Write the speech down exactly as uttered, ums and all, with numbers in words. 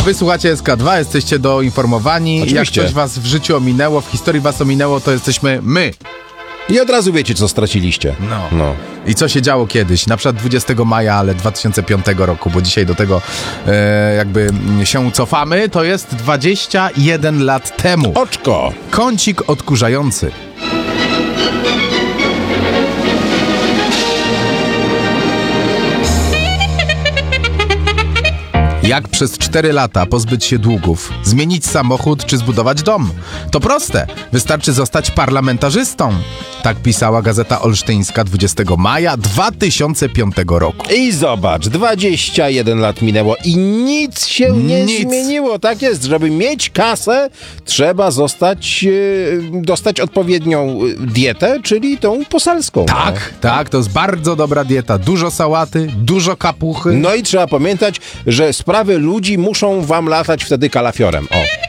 wy słuchacie S K dwa, jesteście doinformowani. Oczywiście. Jak coś was w życiu ominęło, w historii was ominęło, to jesteśmy my. I od razu wiecie, co straciliście. No. no. I co się działo kiedyś, na przykład dwudziestego maja, ale dwa tysiące piątego roku, bo dzisiaj do tego e, jakby się cofamy, to jest dwadzieścia jeden lat temu. Oczko. Kącik odkurzający. Jak przez cztery lata pozbyć się długów, zmienić samochód czy zbudować dom? To proste. Wystarczy zostać parlamentarzystą. Tak pisała Gazeta Olsztyńska dwudziestego maja dwa tysiące piątego roku. I zobacz, dwadzieścia jeden lat minęło i nic się nie Nic. zmieniło. Tak jest, żeby mieć kasę, trzeba zostać, e, dostać odpowiednią dietę, czyli tą poselską. Tak, tak, to jest bardzo dobra dieta. Dużo sałaty, dużo kapuchy. No i trzeba pamiętać, że sprawy ludzi muszą wam latać wtedy kalafiorem. O.